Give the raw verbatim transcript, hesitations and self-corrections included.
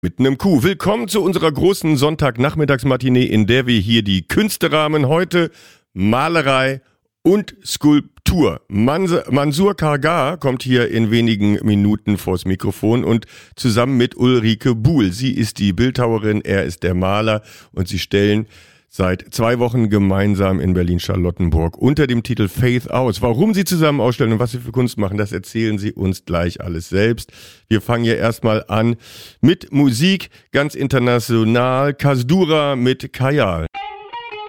Mit einem Q. Willkommen zu unserer großen Sonntagnachmittagsmatinee, in der wir hier die Künste rahmen. Heute Malerei und Skulptur. Mans- Mansur Kargar kommt hier in wenigen Minuten vors Mikrofon und zusammen mit Ulrike Buhl. Sie ist die Bildhauerin, er ist der Maler und sie stellen seit zwei Wochen gemeinsam in Berlin-Charlottenburg unter dem Titel Faith aus. Warum sie zusammen ausstellen und was sie für Kunst machen, das erzählen sie uns gleich alles selbst. Wir fangen hier erstmal an mit Musik, ganz international. Kasdura mit Kajal.